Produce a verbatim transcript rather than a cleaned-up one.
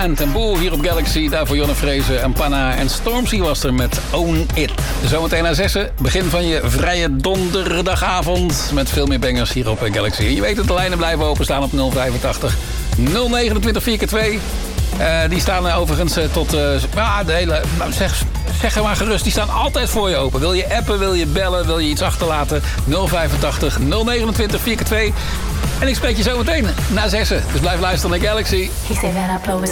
Band en Boel hier op Galaxy. Daarvoor Jonne Vrezen en Panna. En Stormzy was er met Own It. Zometeen na zessen. Begin van je vrije donderdagavond. Met veel meer bangers hier op Galaxy. En je weet dat de lijnen blijven openstaan op nul vijfentachtig nul negenentwintig vier keer twee. Uh, die staan uh, overigens uh, tot... Uh, ah, de hele... Nou, zeg, zeg maar gerust, die staan altijd voor je open. Wil je appen, wil je bellen, wil je iets achterlaten? nul vijfentachtig nul negenentwintig vier keer twee. En ik spreek je zo meteen na zessen. Dus blijf luisteren naar Galaxy. He said that I blow his